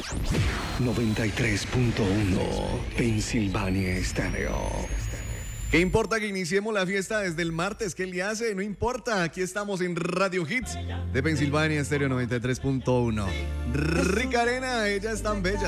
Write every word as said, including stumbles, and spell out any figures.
noventa y tres punto uno Pensilvania Estéreo. ¿Qué importa que iniciemos la fiesta desde el martes? ¿Qué le hace? No importa. Aquí estamos en Radio Hits de Pensilvania Estéreo noventa y tres punto uno. Rica Arena, ella es tan bella.